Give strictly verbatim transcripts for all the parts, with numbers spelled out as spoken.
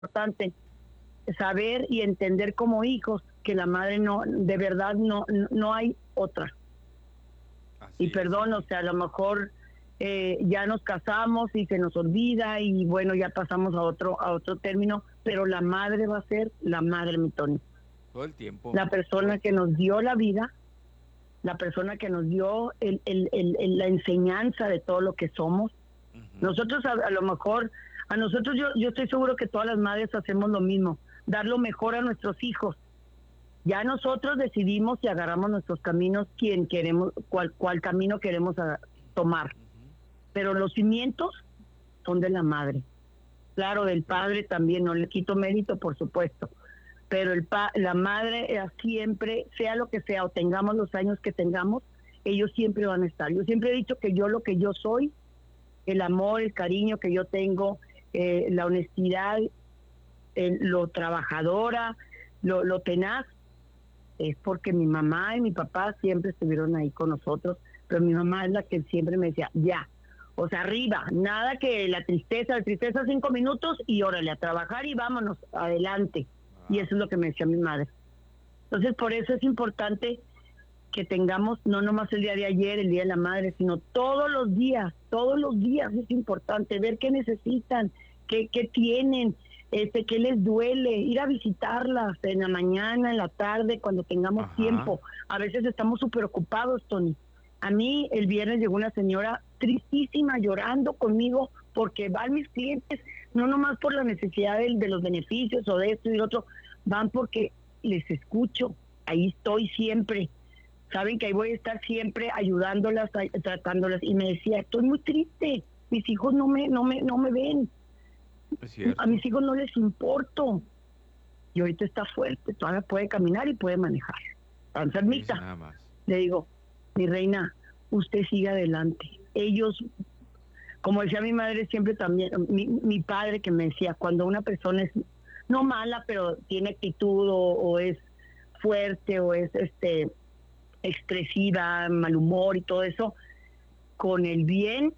importante saber y entender como hijos que la madre no, de verdad no, no, no hay otra. Así y perdón, es. O sea, a lo mejor eh, ya nos casamos y se nos olvida y bueno, ya pasamos a otro, a otro término, pero la madre va a ser la madre, mi Tony. Todo el tiempo. La persona que nos dio la vida, la persona que nos dio el, el, el, el, la enseñanza de todo lo que somos. Uh-huh. Nosotros a, a lo mejor, a nosotros yo, yo estoy seguro que todas las madres hacemos lo mismo, dar lo mejor a nuestros hijos. Ya nosotros decidimos y agarramos nuestros caminos, quién queremos, cuál, cuál camino queremos a, tomar. Uh-huh. Pero los cimientos son de la madre. Claro, del padre también, no le quito mérito, por supuesto. Pero el pa, la madre eh, siempre, sea lo que sea, o tengamos los años que tengamos, ellos siempre van a estar. Yo siempre he dicho que yo lo que yo soy, el amor, el cariño que yo tengo, eh, la honestidad, eh, lo trabajadora, lo, lo tenaz, es porque mi mamá y mi papá siempre estuvieron ahí con nosotros, pero mi mamá es la que siempre me decía, ya, o sea, arriba, nada que la tristeza, la tristeza cinco minutos y órale, a trabajar y vámonos, adelante. Y eso es lo que me decía mi madre. Entonces, por eso es importante que tengamos, no nomás el día de ayer, el Día de la Madre, sino todos los días, todos los días es importante ver qué necesitan, qué, qué tienen, este, qué les duele, ir a visitarlas en la mañana, en la tarde, cuando tengamos Ajá. tiempo. A veces estamos súper ocupados, Tony. A mí el viernes llegó una señora tristísima, llorando conmigo, porque van mis clientes, no nomás por la necesidad de, de los beneficios o de esto y lo otro, van porque les escucho, ahí estoy siempre. Saben que ahí voy a estar siempre ayudándolas, tratándolas. Y me decía, estoy muy triste, mis hijos no me, no me, no me ven. A mis hijos no les importo. Y ahorita está fuerte, todavía puede caminar y puede manejar. Está enfermita. Le digo, mi reina, usted sigue adelante. Ellos, como decía mi madre siempre también, mi, mi padre que me decía, cuando una persona es no mala, pero tiene actitud o, o es fuerte o es este expresiva, mal humor y todo eso, con el bien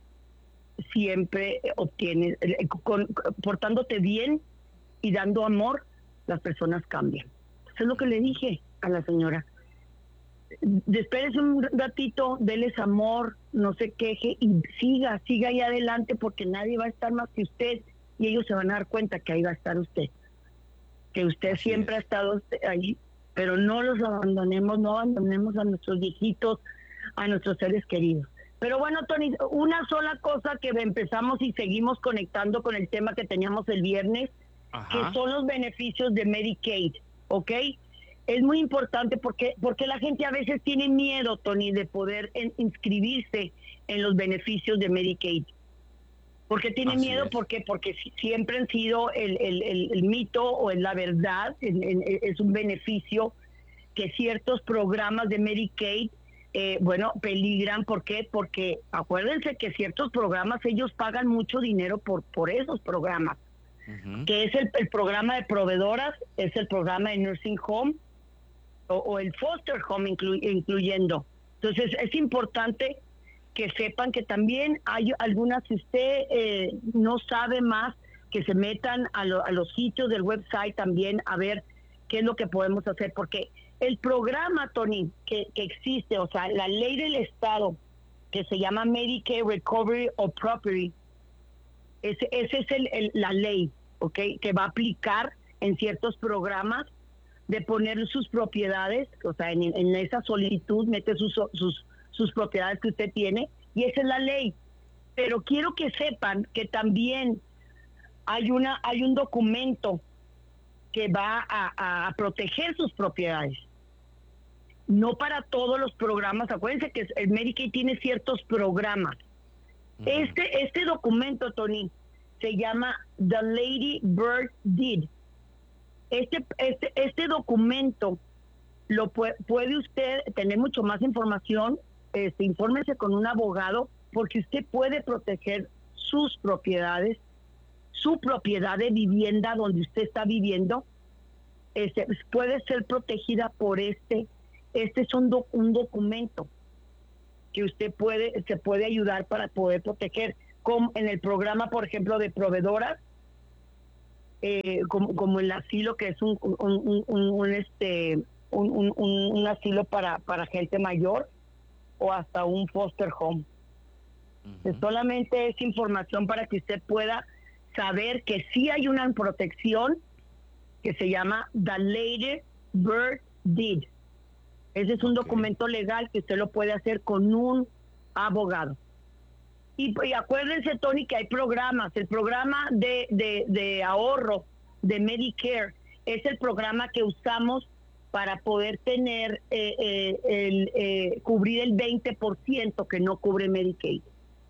siempre obtienes, con, portándote bien y dando amor, las personas cambian. Eso es lo que le dije a la señora. Espérese un ratito, déles amor, no se queje y siga, siga ahí adelante porque nadie va a estar más que usted y ellos se van a dar cuenta que ahí va a estar usted, que usted Así siempre es. ha estado ahí, pero no los abandonemos, no abandonemos a nuestros viejitos, a nuestros seres queridos. Pero bueno, Tony, una sola cosa que empezamos y seguimos conectando con el tema que teníamos el viernes, Ajá. que son los beneficios de Medicaid, ¿ok? Es muy importante porque porque la gente a veces tiene miedo, Tony, de poder en, inscribirse en los beneficios de Medicaid. ¿Por qué tiene Así miedo? Es. Porque porque siempre han sido el, el, el, el mito o es la verdad, en, en, es un beneficio que ciertos programas de Medicaid, eh, bueno, peligran. ¿Por qué? Porque acuérdense que ciertos programas, ellos pagan mucho dinero por, por esos programas, uh-huh. que es el, el programa de proveedoras, es el programa de Nursing Home, O, o el foster home inclu, incluyendo. Entonces es importante que sepan que también hay algunas, si usted eh, no sabe más, que se metan a, lo, a los sitios del website también a ver qué es lo que podemos hacer, porque el programa, Tony, que, que existe, o sea, la ley del Estado, que se llama Medicare Recovery of Property, ese, ese es el, el, la ley, ¿ok? Que va a aplicar en ciertos programas de poner sus propiedades, o sea, en, en esa solicitud mete sus, sus, sus propiedades que usted tiene, y esa es la ley. Pero quiero que sepan que también hay una hay un documento que va a, a proteger sus propiedades. No para todos los programas, acuérdense que el Medicaid tiene ciertos programas. Uh-huh. Este, este documento, Tony, se llama The Lady Bird Deed. Este, este, este documento lo puede, puede usted tener mucho más información, este, infórmese con un abogado, porque usted puede proteger sus propiedades, su propiedad de vivienda donde usted está viviendo, este, puede ser protegida por este, este es un, doc, un documento que usted puede, se puede ayudar para poder proteger, como en el programa, por ejemplo, de proveedoras. eh, como, como el asilo, que es un, un, un, un, un, este, un, un, un, un asilo para, para gente mayor, o hasta un foster home. Uh-huh. Solamente es información para que usted pueda saber que sí hay una protección que se llama The Later Birth Deed. Ese es un okay. documento legal que usted lo puede hacer con un abogado. Y, y acuérdense, Tony, que hay programas. El programa de, de, de ahorro de Medicare es el programa que usamos para poder tener, eh, eh, el, eh, cubrir el veinte por ciento que no cubre Medicaid.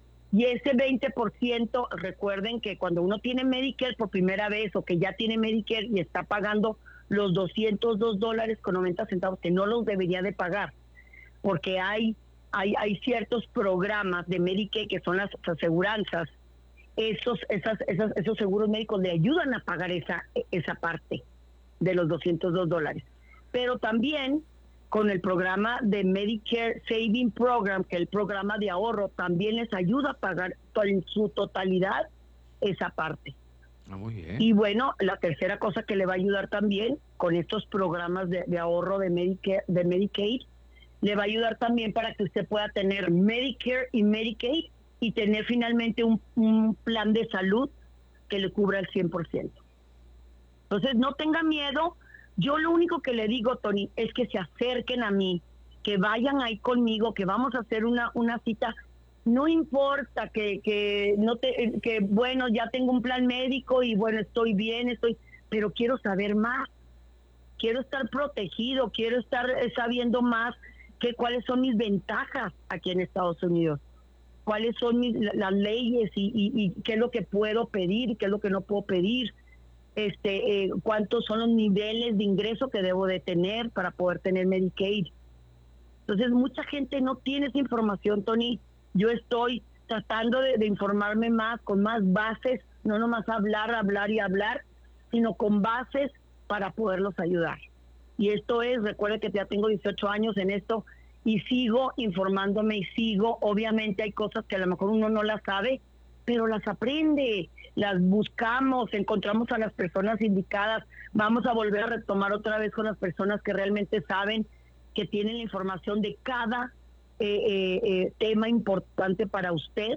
Y ese veinte por ciento, recuerden que cuando uno tiene Medicare por primera vez o que ya tiene Medicare y está pagando los doscientos dos dólares con noventa centavos, que no los debería de pagar, porque hay, hay, hay ciertos programas de Medicaid que son las aseguranzas, esos, esas, esas, esos seguros médicos le ayudan a pagar esa, esa parte de los doscientos dos dólares. Pero también con el programa de Medicare Saving Program, que es el programa de ahorro, también les ayuda a pagar en su totalidad esa parte. Ah, muy bien. Y bueno, la tercera cosa que le va a ayudar también con estos programas de, de ahorro de Medicare, de Medicaid, le va a ayudar también para que usted pueda tener Medicare y Medicaid y tener finalmente un, un plan de salud que le cubra el cien por ciento. Entonces, no tenga miedo. Yo lo único que le digo, Tony, es que se acerquen a mí, que vayan ahí conmigo, que vamos a hacer una, una cita. No importa que, que no te, que bueno, ya tengo un plan médico y bueno, estoy bien, estoy, pero quiero saber más. Quiero estar protegido, quiero estar sabiendo más que cuáles son mis ventajas aquí en Estados Unidos, cuáles son mis, las leyes y, y, y qué es lo que puedo pedir y qué es lo que no puedo pedir. Este, eh, cuántos son los niveles de ingreso que debo de tener para poder tener Medicaid. Entonces, mucha gente no tiene esa información, Tony. Yo estoy tratando de, de informarme más, con más bases, no nomás hablar, hablar y hablar, sino con bases para poderlos ayudar. Y esto es, recuerde que ya tengo dieciocho años en esto y sigo informándome y sigo, obviamente hay cosas que a lo mejor uno no las sabe, pero las aprende, las buscamos, encontramos a las personas indicadas, vamos a volver a retomar otra vez con las personas que realmente saben, que tienen la información de cada eh, eh, eh, tema importante para usted,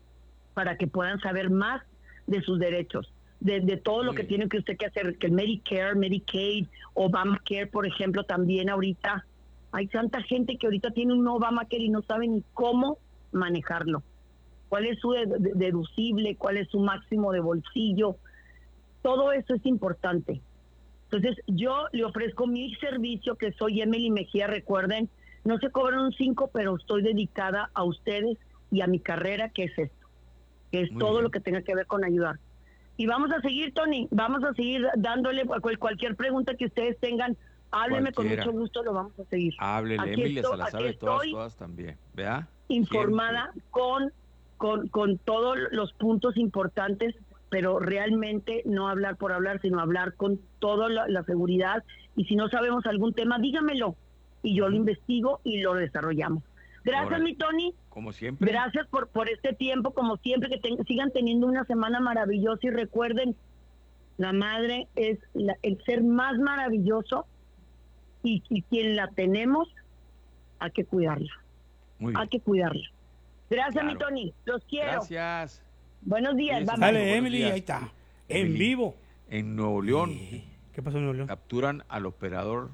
para que puedan saber más de sus derechos, de, de todo lo que tiene que usted que hacer, que el Medicare, Medicaid, Obamacare, por ejemplo, también ahorita, hay tanta gente que ahorita tiene un Obamacare y no sabe ni cómo manejarlo. Cuál es su deducible, cuál es su máximo de bolsillo, todo eso es importante. Entonces yo le ofrezco mi servicio, que soy Emily Mejía, recuerden, no se cobran un cinco, pero estoy dedicada a ustedes y a mi carrera, que es esto, que es Muy todo bien. Lo que tenga que ver con ayudar. Y vamos a seguir, Tony, vamos a seguir dándole cualquier pregunta que ustedes tengan, háblenme Cualquiera. Con mucho gusto, lo vamos a seguir. Háblele, Emily se la sabe todas, todas también, ¿vea? Informada Siempre. con... Con, con todos los puntos importantes, pero realmente no hablar por hablar, sino hablar con toda la, la seguridad. Y si no sabemos algún tema, dígamelo y yo lo investigo y lo desarrollamos. Gracias, Ahora, mi Tony. Como siempre. Gracias por, por este tiempo, como siempre, que ten, sigan teniendo una semana maravillosa y recuerden, la madre es la, el ser más maravilloso y, y quien la tenemos, hay que cuidarla. Muy bien. Hay que cuidarla. Gracias, claro. mi Tony. Los quiero. Gracias. Buenos días. Vamos. Dale, Emily, días. Ahí está. En Emily, vivo. En Nuevo León. ¿Qué pasó en Nuevo León? Capturan al operador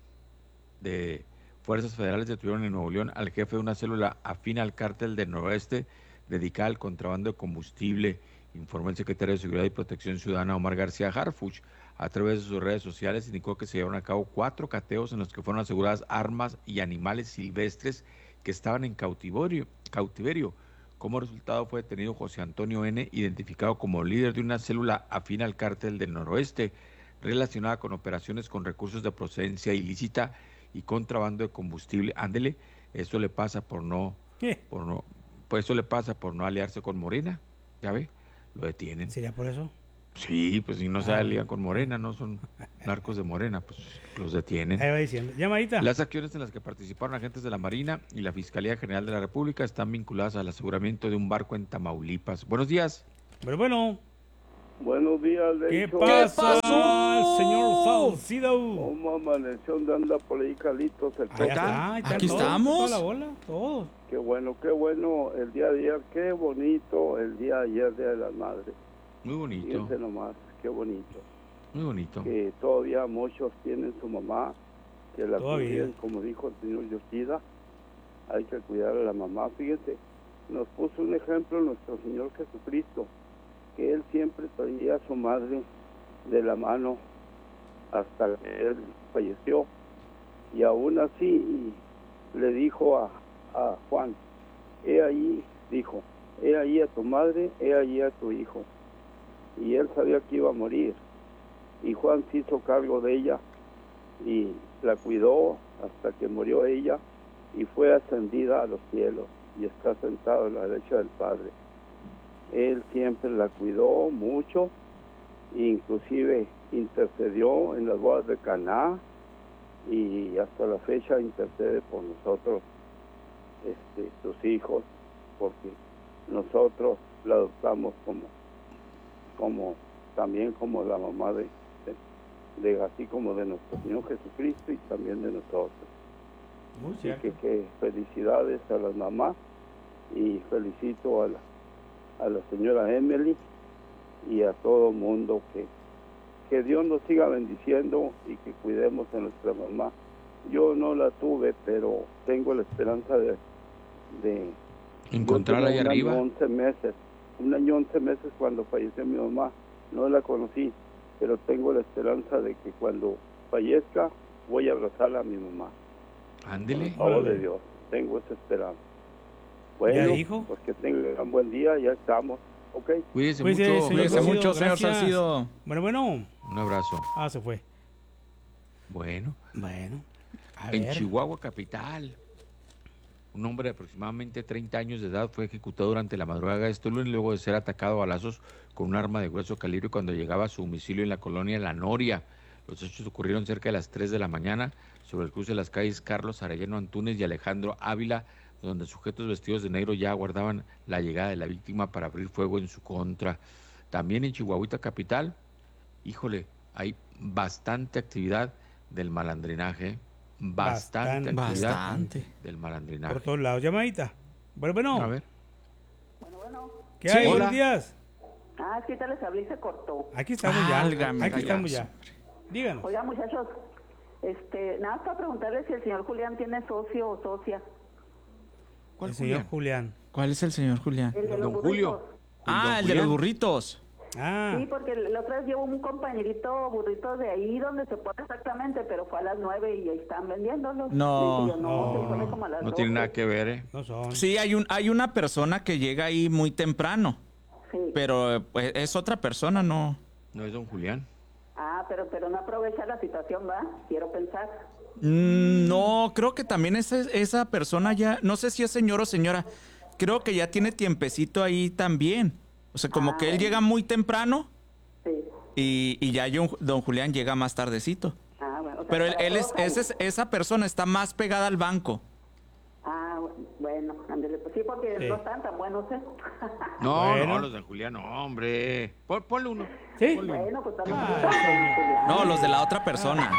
de Fuerzas Federales, detuvieron en Nuevo León al jefe de una célula afín al cártel del Noroeste dedicada al contrabando de combustible, informó el secretario de Seguridad y Protección Ciudadana, Omar García Harfuch. A través de sus redes sociales indicó que se llevaron a cabo cuatro cateos en los que fueron aseguradas armas y animales silvestres que estaban en cautiverio. cautiverio. Como resultado fue detenido José Antonio N., identificado como líder de una célula afín al cártel del Noroeste, relacionada con operaciones con recursos de procedencia ilícita y contrabando de combustible. Ándele, eso le pasa por no, ¿Qué? por no, pues eso le pasa por no aliarse con Morena, ya ve, lo detienen. ¿Sería por eso? Sí, pues si no ah, se alían con Morena, no son narcos de Morena, pues los detienen. Ahí va diciendo. Llamadita. Las acciones en las que participaron agentes de la Marina y la Fiscalía General de la República están vinculadas al aseguramiento de un barco en Tamaulipas. Buenos días. Pero bueno. Buenos días, ¿Qué Lencho. pasa, señor Salcido? ¿Cómo amaneció? ¿Dónde anda por ahí, Carlitos? El Ahí está, ahí está Aquí todo, estamos. toda la bola, todo. Qué bueno, qué bueno el día de ayer, qué bonito el día de ayer, Día de las Madres. Muy bonito. Fíjense nomás, qué bonito. Muy bonito. Que todavía muchos tienen su mamá, que la Todavía. cuiden, como dijo el señor Yoshida. Hay que cuidar a la mamá. Fíjense, nos puso un ejemplo nuestro Señor Jesucristo, que Él siempre traía a su madre de la mano hasta que Él falleció. Y aún así le dijo a, a Juan, he ahí, dijo, he ahí a tu madre, he ahí a tu hijo. Y Él sabía que iba a morir. Y Juan se hizo cargo de ella y la cuidó hasta que murió ella y fue ascendida a los cielos y está sentado a la derecha del Padre. Él siempre la cuidó mucho, inclusive intercedió en las bodas de Caná y hasta la fecha intercede por nosotros, este, sus hijos, porque nosotros la adoptamos como, como también como la mamá de, de, de así como de nuestro Señor Jesucristo y también de nosotros. Muy Así cierto. que, que felicidades a las mamás y felicito a la, a la señora Emily y a todo el mundo que, que Dios nos siga bendiciendo y que cuidemos a nuestra mamá. Yo no la tuve, pero tengo la esperanza de, de Encontrarla ahí un arriba. año, once meses, un año, once meses cuando falleció mi mamá. No la conocí, pero tengo la esperanza de que cuando fallezca voy a abrazarla a mi mamá. Ándele. Por favor Órale. de Dios, tengo esa esperanza. Bueno, ¿Ya dijo? pues que tengan un buen día, ya estamos, ¿ok? Cuídese, Cuídese, mucho. señor Cuídese Salcido, mucho, señor gracias. Salcido. Bueno, bueno. Un abrazo. Ah, se fue. Bueno, Bueno. A en ver. Chihuahua capital, un hombre de aproximadamente treinta años de edad fue ejecutado durante la madrugada de este lunes luego de ser atacado a balazos con un arma de grueso calibre cuando llegaba a su domicilio en la colonia La Noria. Los hechos ocurrieron cerca de las tres de la mañana sobre el cruce de las calles Carlos Arellano Antúnez y Alejandro Ávila, donde sujetos vestidos de negro ya aguardaban la llegada de la víctima para abrir fuego en su contra. También en Chihuahuita capital, híjole, hay bastante actividad del malandrinaje, bastante, Bastante. actividad Bastante. del malandrinaje. Por todos lados. Llamadita. Bueno, bueno. A ver, Bueno, bueno. ¿Qué Sí, hay? hola. Buenos días. Ah, sí, te les hablé y se cortó. Aquí estamos ya. Válgame Aquí estamos Dios, ya. Díganos. Oiga, muchachos, este, nada más para preguntarle si el señor Julián tiene socio o socia. ¿cuál El señor Julián? Julián. ¿Cuál es el señor Julián? El de los Don burritos. Julio. Ah, Don el de los Julián. burritos. Ah, Sí, porque la otra vez llevo un compañerito burrito de ahí donde se pone exactamente, pero fue a las nueve y ahí están vendiéndolos. No, Le dije yo, no, no, se pone como a las No tiene doce. nada que ver, ¿eh? no son. Sí, hay un hay una persona que llega ahí muy temprano, Sí. pero eh, pues, es otra persona, no. No es don Julián. Ah, pero, pero no aprovecha la situación, ¿va? Quiero pensar. Mm, no, creo que también esa, esa persona ya, no sé si es señor o señora, creo que ya tiene tiempecito ahí también. O sea, como Ah, que él bueno. llega muy temprano Sí. y, y ya yo- don Julián llega más tardecito. Ah, bueno. o sea, Pero él, para él es, todos hay. ese es- esa persona está más pegada al banco. Ah, bueno, ándele, pues sí, porque Sí. no están tan buenos, ¿eh? No, Bueno. no, los de Julián, no, hombre. Pon- ponle uno. ¿Sí? Ponle uno. Bueno, pues también. Ah, No, los de la otra persona.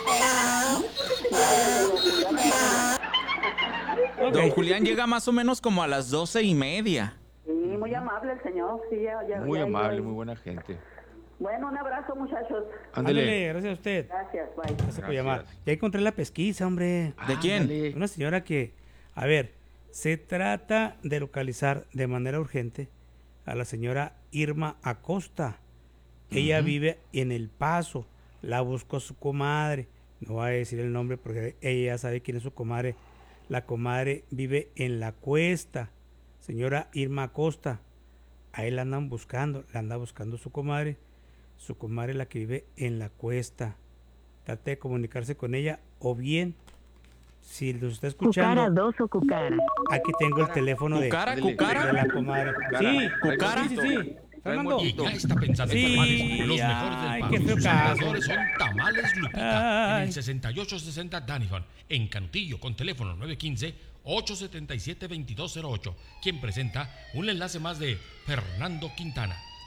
Ok. Don Julián llega más o menos como a las doce y media. Sí, muy amable el señor. Sí, ya, ya, Muy ya, amable, ya. muy buena gente. Bueno, un abrazo, muchachos. Ándele. Ándele, gracias a usted. Gracias, bye. Gracias por llamar. Gracias. Ya encontré la pesquisa, hombre. ¿De quién? Ándale. Una señora que, a ver, se trata de localizar de manera urgente a la señora Irma Acosta. Ella Ujú. vive en El Paso. La buscó su comadre. No voy a decir el nombre porque ella ya sabe quién es su comadre. La comadre vive en La Cuesta. Señora Irma Acosta. A él la andan buscando. La anda buscando su comadre. Su comadre es la que vive en La Cuesta. Trate de comunicarse con ella o bien, si los está escuchando, Cucara dos o cucara. aquí tengo el teléfono de, ¿Cucara, Ándele. de cucara? la comadre. Cucara. Sí, Cucara. sí, sí, sí. Trae Fernando. mollito. Y ya está pensando en Sí, tamales, los ay, mejores del qué país. feo Sus caso. embajadores son Tamales Lupita, en Ay. el sesenta y ocho sesenta Danihon, en Cantillo, con teléfono nueve uno cinco, ocho siete siete, dos dos cero ocho. Quien presenta un enlace más de Fernando Quintana.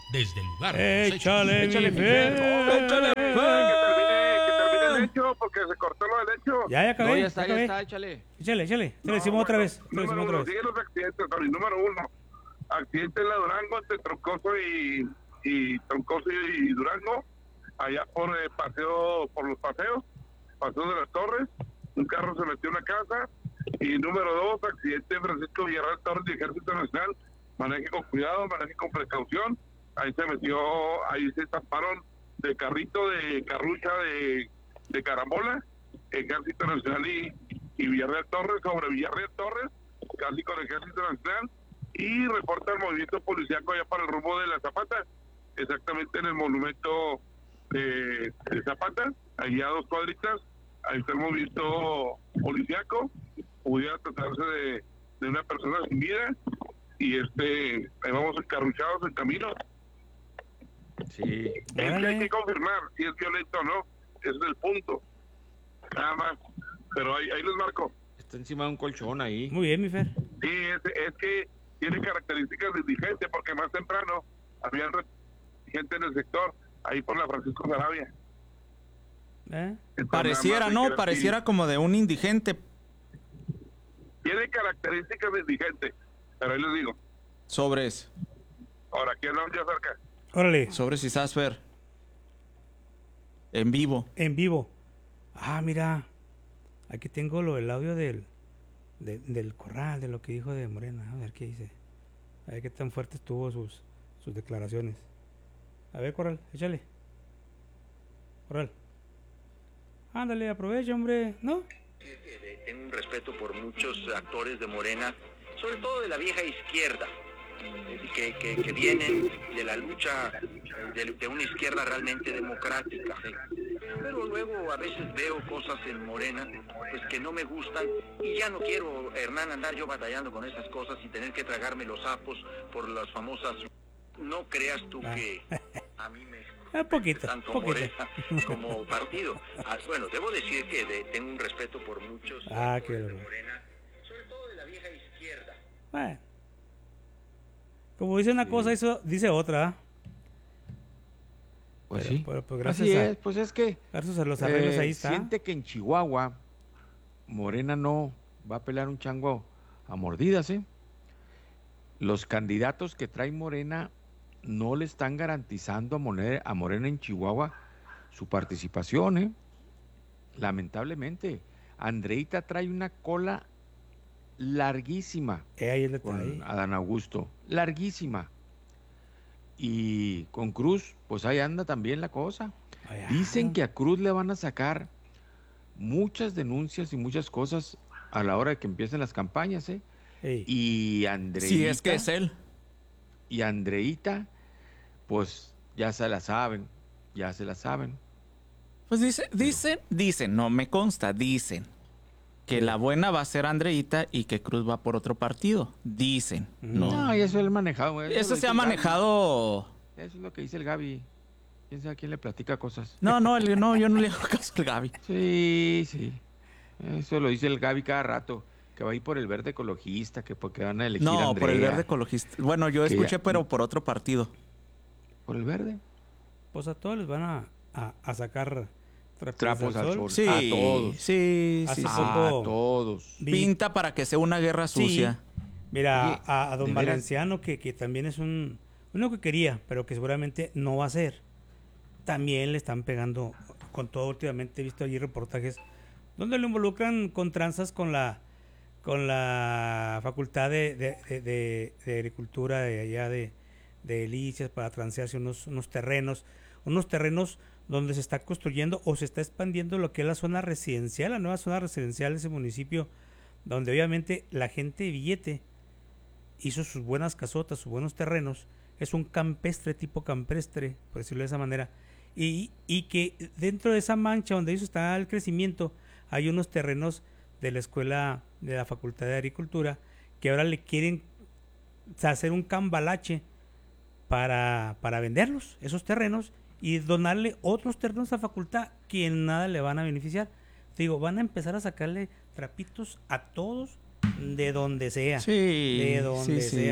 desde el lugar. de los hechos. Échale, Échale, mi mi Fer. Fer. Échale, Que termine, que termine el hecho, porque se cortó lo del hecho. Ya, ya acabé. No, ya está, ya acabé. está, échale. Échale, échale. Te lo No, decimos otra bueno, vez. Te lo Número decimos otra uno, vez. siguen los accidentes, Tony. Número uno, accidente en la Durango entre Troncoso y, y Troncoso y Durango, allá por eh, paseo, por los paseos, paseo de las Torres, un carro se metió en una casa. Y número dos, accidente en Francisco Villarreal Torres de Ejército Nacional, maneje con cuidado, maneje con precaución. Ahí se metió, ahí se taparon de carrito de carrucha de, de carambola, Ejército Nacional y, y Villarreal Torres, sobre Villarreal Torres, casi con Ejército Nacional, y reporta el movimiento policíaco allá para el rumbo de la Zapata, exactamente en el monumento de, de Zapata, ahí a dos cuadritas, ahí está el movimiento policíaco, pudiera tratarse de, de una persona sin vida, y este, ahí vamos encarruchados en camino. Sí. Es que hay Órale. que confirmar si es violento o no, ese es el punto, nada más, pero ahí, ahí les marco. Está encima de un colchón ahí. Muy bien, mi Fer. Sí, es, es que tiene características de indigente, porque más temprano había gente en el sector, ahí por la Francisco Sarabia. ¿Eh? Entonces, Pareciera, nada más hay ¿no? que Pareciera ver como de un indigente. si tiene características de indigente, pero ahí les digo. Sobres. Ahora, ¿quién nos ya cerca? Órale. Sobres y Sasfer. En vivo. En vivo. Ah, mira. Aquí tengo lo del audio del, de- del corral, de lo que dijo de Morena. A ver qué dice. A ver qué tan fuerte estuvo sus, sus declaraciones. A ver, Corral, échale. Corral. Ándale, aprovecha, hombre. ¿No? Eh, Tengo un respeto por muchos actores de Morena, sobre todo de la vieja izquierda, eh, que, que, que vienen de la lucha de, de una izquierda realmente democrática. Pero luego a veces veo cosas en Morena pues que no me gustan y ya no quiero, Hernán, andar yo batallando con estas cosas y tener que tragarme los sapos por las famosas... No creas tú que a mí me... Un poquito, tanto poquito. Morena como partido. Ah, bueno, debo decir que de- tengo un respeto por muchos Ah, actores qué de bueno. Morena, sobre todo de la vieja izquierda. Bueno. Como dice una cosa, eso dice otra. ¿ah? Pues Pero- sí. pero, pues, gracias Así a- es, pues es que Gracias a los arreglos eh, ahí está. siente que en Chihuahua Morena no va a pelar un chango a mordidas, ¿eh? Los candidatos que trae Morena no le están garantizando a Morena, a Morena en Chihuahua su participación, ¿eh? Lamentablemente. Andreita trae una cola larguísima Eh, ahí el detalle. con Adán Augusto, larguísima. Y con Cruz, pues ahí anda también la cosa. Ay, Dicen ah. que a Cruz le van a sacar muchas denuncias y muchas cosas a la hora de que empiecen las campañas, ¿eh? Ey. Y Andreita, Si es que es él. y Andreita, pues ya se la saben, ya se la saben. Pues dice, dicen, dicen, no me consta, dicen que la buena va a ser Andreita y que Cruz va por otro partido. Dicen. No. No, y eso es manejado. Eso lo se dice ha el Gaby. manejado. Eso es lo que dice el Gaby. ¿Quién sabe a quién le platica cosas? No, no, el- no, yo no le hago caso al Gaby. Sí, sí. Eso lo dice el Gaby cada rato. Que va a ir por el verde ecologista, que porque van a elegir a No, por el Andrea. verde ecologista. Bueno, yo Que ya- escuché, pero por otro partido. ¿Por el verde? Pues a todos les van a, a, a sacar trapitos Trapos al sol. Sí, A todos. sí, Hace sí. poco- sí. A todos. Vi- Pinta para que sea una guerra Sí. sucia. Mira, Oye, a, a don ¿de veras? Valenciano, que, que también es un uno que quería, pero que seguramente no va a ser. También le están pegando con todo. Últimamente he visto allí reportajes donde lo involucran con tranzas con la con la facultad de, de, de- de- de agricultura de allá de, de Delicias para transearse unos, unos terrenos, unos terrenos donde se está construyendo o se está expandiendo lo que es la zona residencial, la nueva zona residencial de ese municipio, donde obviamente la gente de billete hizo sus buenas casotas, sus buenos terrenos. Es un campestre, tipo campestre, por decirlo de esa manera. Y, y que dentro de esa mancha donde eso está el crecimiento, hay unos terrenos de la escuela de la Facultad de Agricultura que ahora le quieren hacer un cambalache para, para venderlos, esos terrenos, y donarle otros terrenos a la facultad que en nada le van a beneficiar. Te digo, van a empezar a sacarle trapitos a todos de donde sea. Sí, de donde sí, sí. sea.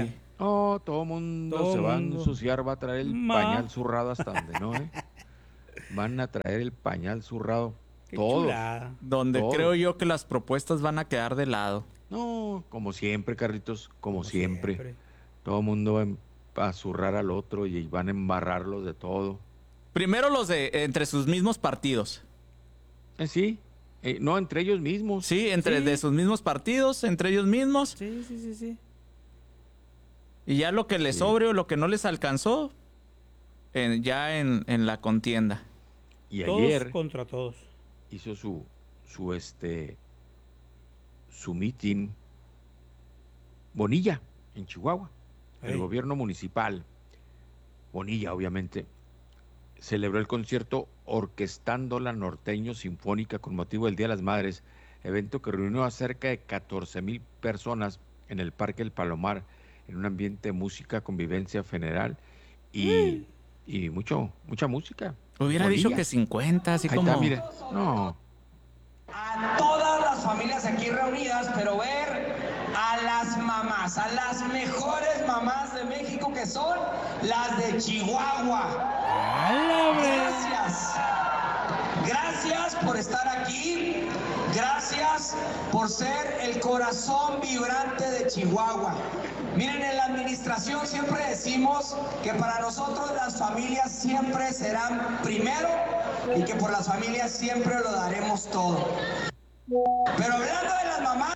Oh, todo mundo Todo se va a mundo. ensuciar, va a traer el Ma. pañal zurrado hasta donde no, ¿eh? Van a traer el pañal zurrado. Qué Todos. chulada. Donde Todos. creo yo que las propuestas van a quedar de lado. No, como siempre, Carlitos, como, Como siempre. siempre. Todo el mundo va a zurrar al otro y van a embarrarlos de todo. Primero los de entre sus mismos partidos. Eh, sí, eh, no, entre ellos mismos. Sí, entre Sí. de sus mismos partidos, entre ellos mismos. Sí, sí, sí, sí. Y ya lo que les Sí. sobre o lo que no les alcanzó, en- ya en, en la contienda. Y Todos ayer contra todos. hizo su, su, este, su meeting Bonilla, en Chihuahua. El Ey. gobierno municipal, Bonilla, obviamente, celebró el concierto Orquestando la Norteño Sinfónica con motivo del Día de las Madres, evento que reunió a cerca de catorce mil personas en el Parque El Palomar, en un ambiente de música, convivencia general y, y mucho, mucha música. Hubiera Bonilla. dicho que cincuenta, así Ahí como... está, mire. No, A todas las familias aquí reunidas, pero ver a las mamás, a las mejores mamás de México que son las de Chihuahua. Gracias. Gracias por estar aquí. Gracias por ser el corazón vibrante de Chihuahua. Miren, en la administración siempre decimos que para nosotros las familias siempre serán primero y que por las familias siempre lo daremos todo. Pero hablando de las mamás,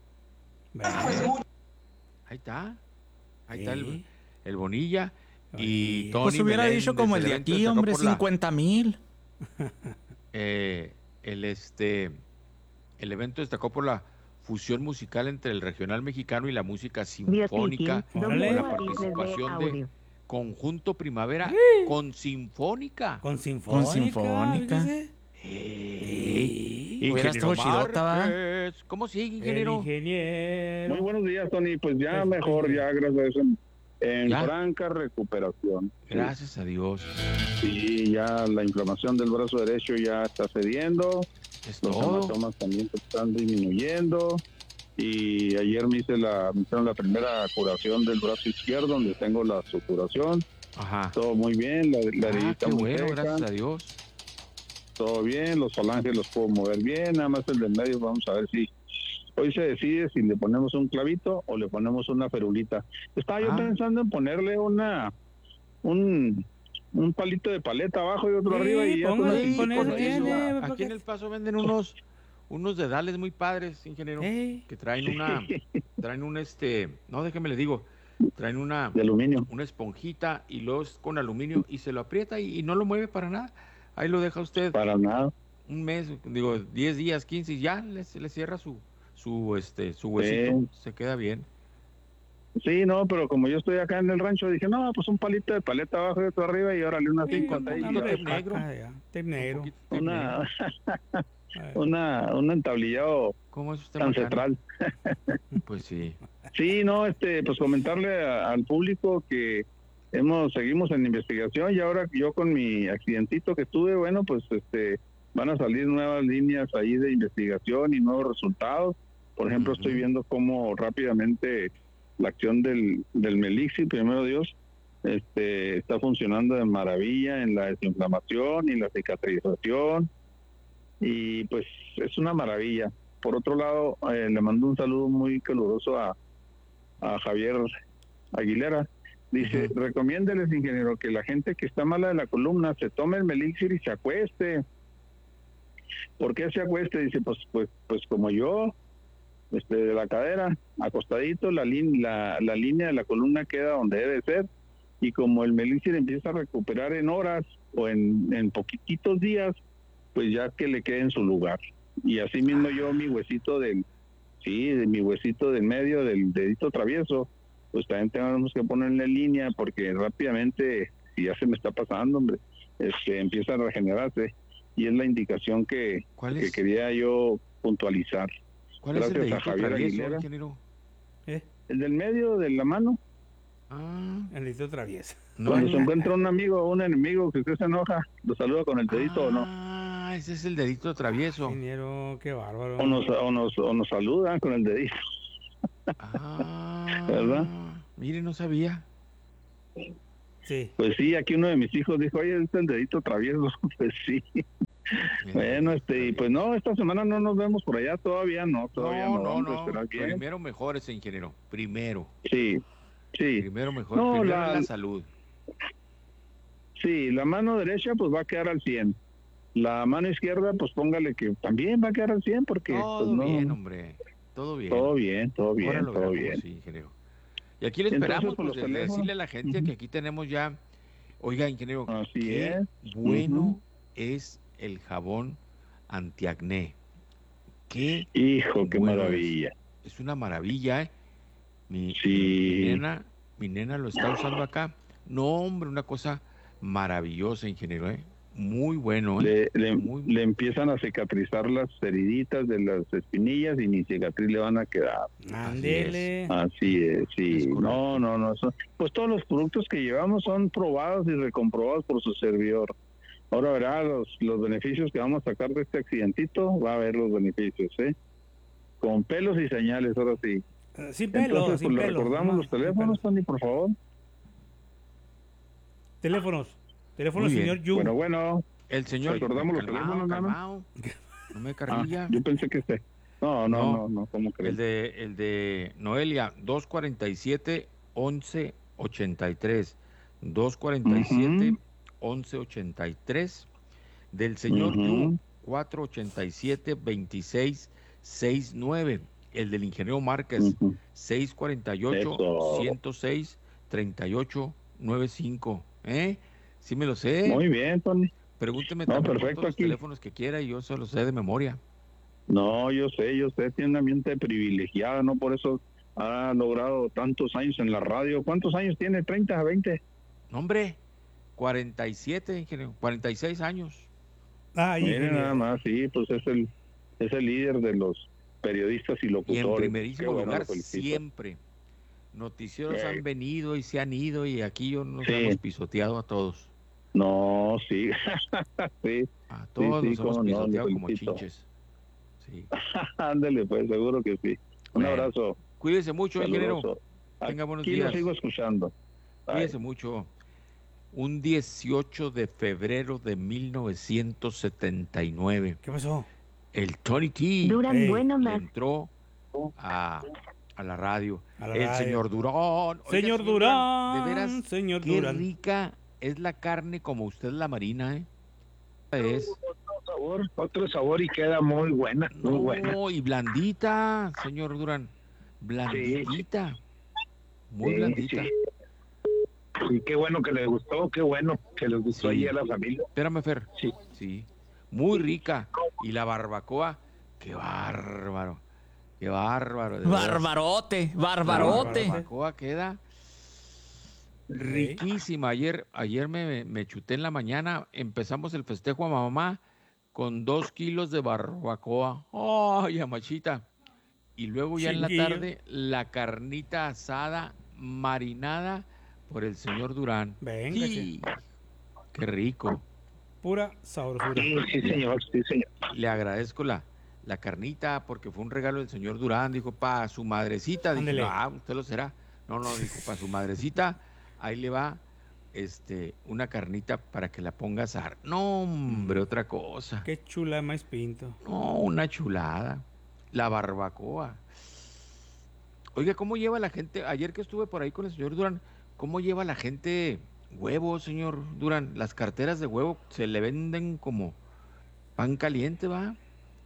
pues mucho. ahí está. Ahí está el, Sí. el Bonilla. Y Oye. Tony Pues hubiera Meléndez, dicho como el de evento aquí, destacó hombre, por la- cincuenta mil. eh, el este el evento destacó por la fusión musical entre el regional mexicano y la música sinfónica, Órale. con la participación de Conjunto Primavera con Sinfónica. Con Sinfónica. Sinfónica. fíjese. Ey, Hubiera Ingeniero estado chidota, ¿va? Márquez. ¿Cómo sigue, El ingeniero? ingeniero. Muy buenos días, Tony. Pues ya Pues, mejor, pues, ya gracias a eso, en, en ¿Ya? franca recuperación. Gracias a Dios. Sí, ya la inflamación del brazo derecho ya está cediendo, Es los todo. hematomas también se están disminuyendo. Y ayer me hice la, me hicieron la primera curación del brazo izquierdo, donde tengo la suturación. Ajá. Todo muy bien, la, la Ah, heridita qué muy bueno, seca, gracias a Dios. todo bien, los falanges los puedo mover bien, nada más el del medio vamos a ver si hoy se decide si le ponemos un clavito o le ponemos una ferulita. Estaba yo Ah. pensando en ponerle una un, un palito de paleta abajo y otro Sí, arriba y ya con póngale, así, con con eso eso. tiene. Aquí porque- en El Paso venden unos unos dedales muy padres, ingeniero, Ey. que traen una traen un este, no, déjeme le digo, traen una de aluminio. una esponjita y luego es con aluminio y se lo aprieta y, y no lo mueve para nada. Ahí lo deja usted Para nada. un mes, digo, diez días, quince y ya le, le cierra su su este su huesito, Sí. se queda bien. Sí, no, pero como yo estoy acá en el rancho, dije, no, pues un palito de paleta abajo y otro arriba y órale una Sí, cincuenta con y hambre de tape negro. caca, ya, tape negro. Un poquito de una, negro. Eh, una, un entablillado ¿Cómo es usted, Macano? ancestral. Pues sí. Sí, no, este, pues comentarle a- al público que hemos seguimos en investigación y ahora yo con mi accidentito que tuve, bueno, pues este van a salir nuevas líneas ahí de investigación y nuevos resultados. Por ejemplo, Ujú. estoy viendo cómo rápidamente la acción del, del Melixi, primero Dios, este, está funcionando de maravilla en la desinflamación y la cicatrización. Y pues es una maravilla. Por otro lado, eh, le mando un saludo muy caluroso a, a Javier Aguilera. Dice, Ujú. recomiéndeles, ingeniero, que la gente que está mala de la columna se tome el Melixir y se acueste. ¿Por qué se acueste? Dice, pues, pues, pues como yo, este, de la cadera, acostadito, la, lin- la, la línea de la columna queda donde debe ser. Y como el Melixir empieza a recuperar en horas o en, en poquititos días, pues ya que le quede en su lugar. Y así mismo yo, mi huesito del, sí, de mi huesito del medio, del dedito travieso, pues también tenemos que ponerle en línea porque rápidamente, si ya se me está pasando, hombre, este, empieza a regenerarse. Y es la indicación que, ¿Cuál que es? quería yo puntualizar. ¿Cuál es el gracias a dedito Javier travieso, Aguilera. ingeniero? eh, El del medio de la mano, Ah, el dedito traviesa. no, cuando se no. encuentra un amigo o un enemigo que usted se enoja, lo saluda con el dedito o no. Ah, ese es el dedito travieso. Ingeniero, qué bárbaro. O nos, o nos, o nos saludan con el dedito. Ah, ¿Verdad? Mire, no sabía. Sí. Pues sí, aquí uno de mis hijos dijo, oye, es el dedito travieso. Pues sí. Bueno, este, y pues no, esta semana no nos vemos por allá, todavía no, todavía no, No, no, vamos a no. esperar bien. Primero mejor ese ingeniero. Primero. Sí, sí. Primero mejor. No, Primero la- la salud. Sí, la mano derecha pues va a quedar al cien. La mano izquierda pues póngale que también va a quedar al cien porque Todo pues no. bien, hombre. Todo bien. Todo bien, todo bien, Ahora lo todo veremos, bien. sí, ingeniero. Y aquí le Entonces, esperamos, por pues, los de- de teléfonos. decirle a la gente Ujú. que aquí tenemos ya. Oiga, ingeniero, Así qué es. bueno Ujú. es el jabón antiacné. Qué Hijo, qué bueno maravilla. Es. Es una maravilla, ¿eh? Mi, Sí. mi, mi nena, mi nena lo está usando acá. No, hombre, una cosa maravillosa, ingeniero, ¿eh? Muy bueno, ¿eh? Le, le, Muy- le empiezan a cicatrizar las heriditas de las espinillas y ni cicatriz le van a quedar. Ándele. Así es, sí. Es correcto. No, no, no. son- pues todos los productos que llevamos son probados y recomprobados por su servidor. Ahora verá los, los beneficios que vamos a sacar de este accidentito. Va a ver los beneficios, ¿eh? Con pelos y señales, ahora sí. Eh, Sin pelo, Entonces, sin pues le pelo. recordamos no, los sin teléfonos, pelo. Tony, por favor. Teléfonos. Teléfono, Muy bien. señor Yu. Bueno, bueno. El señor. Recordamos los calmao, teléfonos, nada más. calmao. No me Ah, carrilla. yo pensé que este. No, no, No. no, no, ¿cómo crees? El de, el de Noelia, dos cuarenta y siete, once ochenta y tres. dos cuarenta y siete, Ujú. once ochenta y tres. Del señor Yu, Ujú. cuatro ochenta y siete, veintiséis sesenta y nueve. El del ingeniero Márquez, Ujú. seis cuarenta y ocho, Eso. ciento seis, treinta y ocho noventa y cinco. ¿Eh? Sí me lo sé. Muy bien, Tony. Pregúnteme No, también por perfecto, todos los aquí. teléfonos que quiera y yo se los sé de memoria. No, yo sé, yo sé, tiene una mente privilegiada, ¿no? Por eso ha logrado tantos años en la radio. ¿Cuántos años tiene? ¿treinta, veinte? No, hombre, cuarenta y siete, ingeniero, cuarenta y seis años. Ay, Miren ingeniero. nada más, sí, pues es el, es el líder de los periodistas y Y en locutores. primerísimo Qué bueno, lugar, lo felicito. siempre. Noticieros Sí. han venido y se han ido y aquí yo nos Sí. hemos pisoteado a todos. No, sí. sí. A todos sí, nos hemos cómo no, lo pisoteado como felicito. chinches. Sí. Ándele, pues, seguro que sí. Un Bueno, abrazo. Cuídese mucho, ingeniero. Saludoso. Tenga buenos Aquí lo días. sigo escuchando. Bye. Cuídese mucho. Un dieciocho de febrero de mil novecientos setenta y nueve. ¿Qué pasó? El Tony T Duran Ey, bueno le más. entró a, a la radio. A la el radio. señor Durán. Oiga, Señor De Durán, veras, señor qué Durán. rica es la carne como usted la marina, ¿eh? Es. Otro sabor, otro sabor y queda muy buena, muy buena. No, y blandita, señor Durán. Blandita. Muy Sí, blandita. sí. Y qué bueno que les gustó, qué bueno que les gustó Sí. allí a la familia. Espérame, Fer. Sí. Sí. Muy rica. Y la barbacoa, qué bárbaro. Qué bárbaro. de veras. Barbarote, La barbarote. barbacoa queda riquísima. Ayer, ayer me, me chuté en la mañana. Empezamos el festejo a mamá con dos kilos de barbacoa. ¡Ay, amachita! Y luego ya en la Chiquillo. tarde, la carnita asada marinada por el señor Durán. Venga, Sí. ¡Qué rico! Pura sabrosura. Sí, sí, señor, sí, señor. Le agradezco la, la carnita porque fue un regalo del señor Durán. Dijo, para su madrecita. Dije, Ándele. ah, usted lo será. No, no, dijo, para su madrecita, ahí le va este, una carnita para que la ponga a asar. No, hombre, otra cosa. Qué chula más pinto. No, una chulada. La barbacoa. Oiga, ¿cómo lleva la gente? Ayer que estuve por ahí con el señor Durán, ¿cómo lleva la gente huevos, señor Durán? Las carteras de huevo se le venden como pan caliente, ¿va?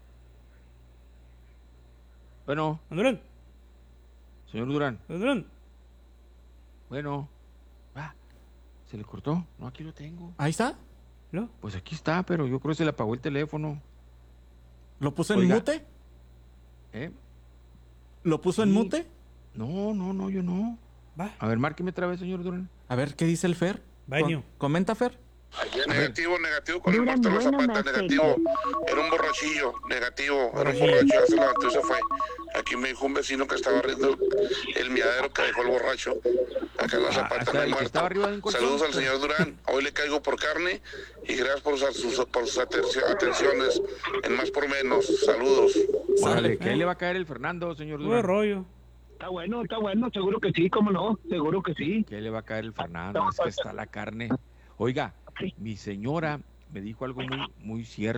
Bueno, Durán, señor Durán, Durán. bueno. Ah, ¿se le cortó? No, aquí lo tengo. Ahí está. ¿No? Pues aquí está, pero yo creo que se le apagó el teléfono. ¿Lo puso en Oiga. mute? ¿Eh? ¿Lo puso en Sí. mute? No, no, no, yo no. Va. A ver, márqueme otra vez, señor Durán. A ver, ¿qué dice el Fer? Baño. Com- comenta, Fer. Negativo, negativo con el Duran Martelo bueno Zapata, más negativo. Era un borrachillo, negativo, era un Borrachillo. borracho, ya se levantó y se fue. Aquí me dijo un vecino que estaba riendo el miadero que dejó el borracho. Acá en la Ah, Zapata hasta no hay el que muerto. estaba arriba de un colchón. Saludos al señor Durán. Hoy le caigo por carne y gracias por sus, por sus atencio- atenciones en Más por Menos. Saludos. Órale, Sale. que ahí le va a caer el Fernando, señor Puro Durán. rollo. Está bueno, está bueno, seguro que sí, cómo no, seguro que sí. ¿Qué le va a caer el Fernando? Es que está la carne. Oiga, mi señora me dijo algo muy, muy cierto.